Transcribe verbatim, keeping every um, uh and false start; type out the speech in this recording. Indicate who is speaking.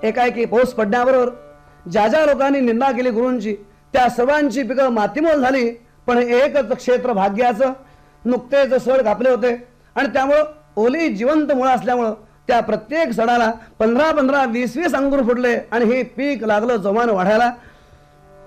Speaker 1: एकाएकी पाऊस पडण्याबरोबर ज्या ज्या लोकांनी निंदा केली गुरूंची त्या सर्वांची पिकं मातीमोल झाली. पण एकच क्षेत्र भाग्याचं नुकतेच सड कापले होते आणि त्यामुळं ओली जिवंत मुळं असल्यामुळं त्या प्रत्येक सडाला पंधरा पंधरा वीस वीस अंगूर फुटले आणि हे पीक लागलं जोमानं वाढायला.